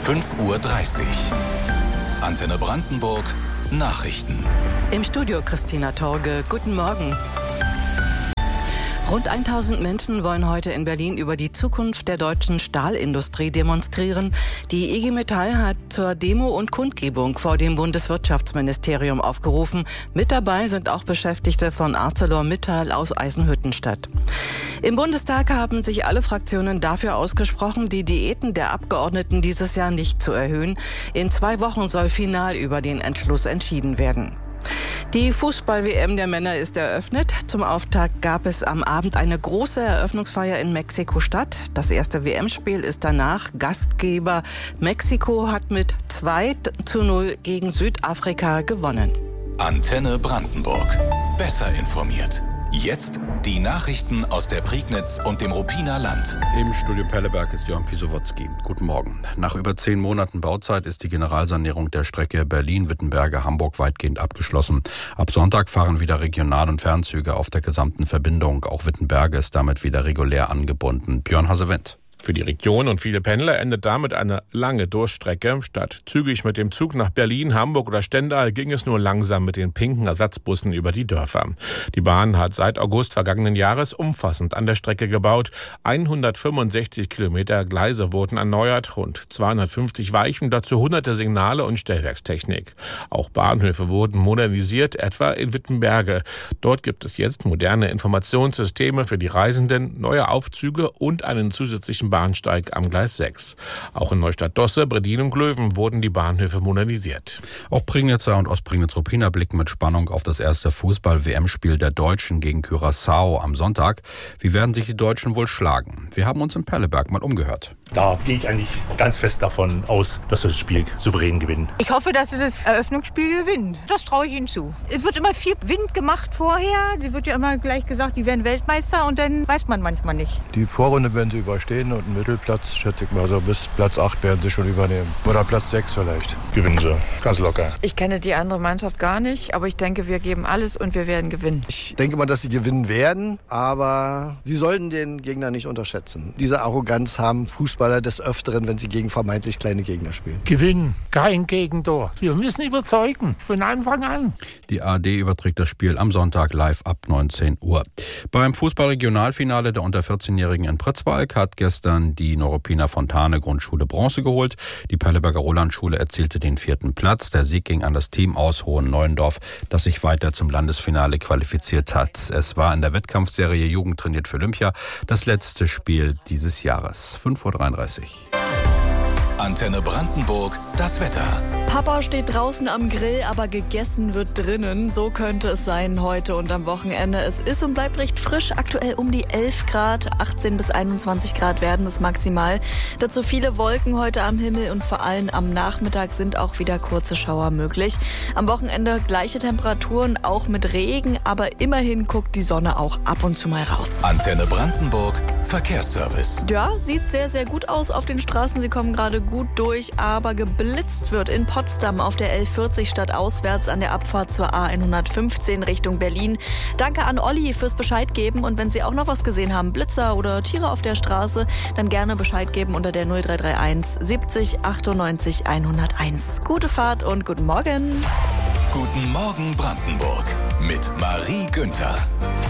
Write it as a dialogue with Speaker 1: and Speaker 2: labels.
Speaker 1: 5:30 Uhr. Antenne Brandenburg Nachrichten.
Speaker 2: Im Studio Christina Torge. Guten Morgen. Rund 1000 Menschen wollen heute in Berlin über die Zukunft der deutschen Stahlindustrie demonstrieren. Die IG Metall hat zur Demo und Kundgebung vor dem Bundeswirtschaftsministerium aufgerufen. Mit dabei sind auch Beschäftigte von ArcelorMittal aus Eisenhüttenstadt. Im Bundestag haben sich alle Fraktionen dafür ausgesprochen, die Diäten der Abgeordneten dieses Jahr nicht zu erhöhen. In 2 Wochen soll final über den Entschluss entschieden werden. Die Fußball-WM der Männer ist eröffnet. Zum Auftakt gab es am Abend eine große Eröffnungsfeier in Mexiko-Stadt. Das erste WM-Spiel ist danach Gastgeber. Mexiko hat mit 2:0 gegen Südafrika gewonnen.
Speaker 1: Antenne Brandenburg. Besser informiert. Jetzt die Nachrichten aus der Prignitz und dem Ruppiner Land.
Speaker 3: Im Studio Pelleberg ist Jörn Pisowotzki. Guten Morgen. Nach über 10 Monaten Bauzeit ist die Generalsanierung der Strecke Berlin-Wittenberge-Hamburg weitgehend abgeschlossen. Ab Sonntag fahren wieder Regional- und Fernzüge auf der gesamten Verbindung. Auch Wittenberge ist damit wieder regulär angebunden. Björn Hasewind.
Speaker 4: Für die Region und viele Pendler endet damit eine lange Durchstrecke. Statt zügig mit dem Zug nach Berlin, Hamburg oder Stendal ging es nur langsam mit den pinken Ersatzbussen über die Dörfer. Die Bahn hat seit August vergangenen Jahres umfassend an der Strecke gebaut. 165 Kilometer Gleise wurden erneuert, rund 250 Weichen, dazu hunderte Signale und Stellwerkstechnik. Auch Bahnhöfe wurden modernisiert, etwa in Wittenberge. Dort gibt es jetzt moderne Informationssysteme für die Reisenden, neue Aufzüge und einen zusätzlichen Bahnsteig am Gleis 6. Auch in Neustadt-Dosse, Bredin und Glöwen wurden die Bahnhöfe modernisiert.
Speaker 3: Auch Prignitzer und Ostprignitz-Ruppiner blicken mit Spannung auf das erste Fußball-WM-Spiel der Deutschen gegen Curaçao am Sonntag. Wie werden sich die Deutschen wohl schlagen? Wir haben uns in Pelleberg mal umgehört.
Speaker 5: Da gehe ich eigentlich ganz fest davon aus, dass wir das Spiel souverän gewinnen.
Speaker 6: Ich hoffe, dass sie das Eröffnungsspiel gewinnen. Das traue ich ihnen zu. Es wird immer viel Wind gemacht vorher. Die wird ja immer gleich gesagt, die werden Weltmeister und dann weiß man manchmal nicht.
Speaker 7: Die Vorrunde werden sie überstehen und einen Mittelplatz, schätze ich mal, so bis Platz 8 werden sie schon übernehmen. Oder Platz 6 vielleicht.
Speaker 5: Gewinnen sie. Ganz locker.
Speaker 8: Ich kenne die andere Mannschaft gar nicht, aber ich denke, wir geben alles und wir werden gewinnen.
Speaker 9: Ich denke mal, dass sie gewinnen werden, aber sie sollten den Gegner nicht unterschätzen. Diese Arroganz haben Fußballer des Öfteren, wenn sie gegen vermeintlich kleine Gegner spielen.
Speaker 10: Gewinnen, kein Gegentor. Wir müssen überzeugen, von Anfang an.
Speaker 3: Die ARD überträgt das Spiel am Sonntag live ab 19 Uhr. Beim Fußball-Regionalfinale der unter 14-Jährigen in Pritzwalk hat gestern die Neuruppiner Fontane Grundschule Bronze geholt. Die Perleberger Rolandschule erzielte den 4. Platz. Der Sieg ging an das Team aus Hohenneuendorf, das sich weiter zum Landesfinale qualifiziert hat. Es war in der Wettkampfserie Jugend trainiert für Olympia das letzte Spiel dieses Jahres. 5:33 Uhr.
Speaker 1: Antenne Brandenburg, das Wetter.
Speaker 11: Papa steht draußen am Grill, aber gegessen wird drinnen. So könnte es sein heute und am Wochenende. Es ist und bleibt recht frisch, aktuell um die 11 Grad. 18 bis 21 Grad werden es maximal. Dazu viele Wolken heute am Himmel und vor allem am Nachmittag sind auch wieder kurze Schauer möglich. Am Wochenende gleiche Temperaturen, auch mit Regen, aber immerhin guckt die Sonne auch ab und zu mal raus.
Speaker 1: Antenne Brandenburg, Verkehrsservice.
Speaker 11: Ja, sieht sehr, sehr gut aus auf den Straßen. Sie kommen gerade gut durch, aber geblitzt wird in Potsdam auf der L40 stadtauswärts an der Abfahrt zur A115 Richtung Berlin. Danke an Olli fürs Bescheid geben und wenn Sie auch noch was gesehen haben, Blitzer oder Tiere auf der Straße, dann gerne Bescheid geben unter der 0331 70 98 101. Gute Fahrt und guten Morgen.
Speaker 1: Guten Morgen Brandenburg mit Marie Günther.